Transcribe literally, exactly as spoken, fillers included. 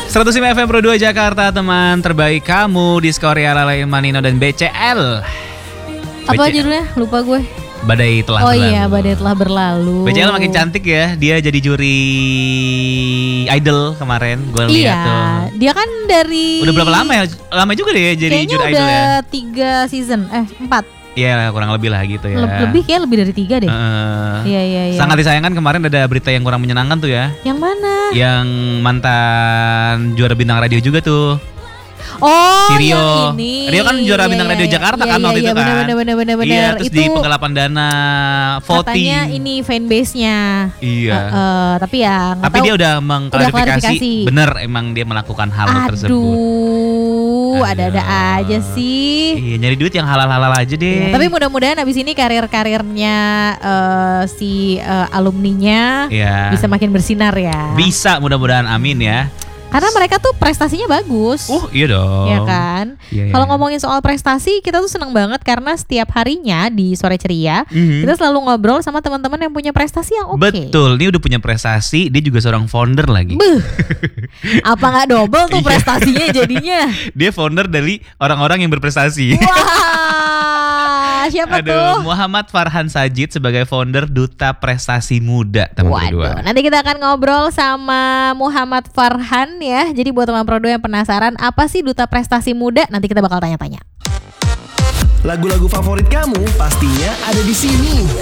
seratus lima F M Pro dua Jakarta, teman terbaik kamu di Skoria Lalai Manino dan B C L. Apa B C L. judulnya? Lupa gue. Badai telah oh berlalu. iya, badai telah berlalu. B C L makin cantik ya. Dia jadi juri Idol kemarin. Gue Iya, lihat tuh. dia kan dari. Udah berapa lama ya? Lama juga deh ya jadi Kayaknya juri udah Idol ya. tiga season, eh empat. Iya kurang lebih lah gitu ya. Le- lebih kayak lebih dari tiga deh. Uh, Iya iya iya. Sangat disayangkan kemarin ada berita yang kurang menyenangkan tuh ya. Yang mana? Yang mantan juara bintang radio juga tuh. Oh, si Rio. yang ini. Rio kan juara Iya, bintang iya, radio iya. Jakarta Iya, kan iya, waktu iya, itu kan. bener, bener, bener, bener, Iya, bener. terus Itu di penggelapan dana voting. Katanya ini fanbase-nya. Iya. Uh, uh, tapi ya nggak Tapi tahu. dia udah mengklarifikasi, klarifikasi. bener emang dia melakukan hal Aduh, tersebut. ada-ada aja sih. Iya, nyari duit yang halal-halal aja deh. Ya, tapi mudah-mudahan abis ini karir-karirnya uh, si uh, alumninya Iya. bisa makin bersinar ya. Bisa, mudah-mudahan, amin ya. Karena mereka tuh prestasinya bagus. Uh, iya dong. Ya kan. Iya, iya. Kalau ngomongin soal prestasi, kita tuh seneng banget karena setiap harinya di Sore Ceria Mhm. kita selalu ngobrol sama teman-teman yang punya prestasi yang oke. Betul, dia udah punya prestasi, dia juga seorang founder lagi. Beuh. Apa nggak double tuh Iya. prestasinya jadinya? Dia founder dari orang-orang yang berprestasi. Wah, siapa Aduh, tuh? Muhammad Farhan Sajid sebagai founder Duta Prestasi Muda teman berdua. Waduh, nanti kita akan ngobrol sama Muhammad Farhan ya. Jadi buat teman Prodo yang penasaran apa sih Duta Prestasi Muda, nanti kita bakal tanya-tanya. Lagu-lagu favorit kamu pastinya ada di sini.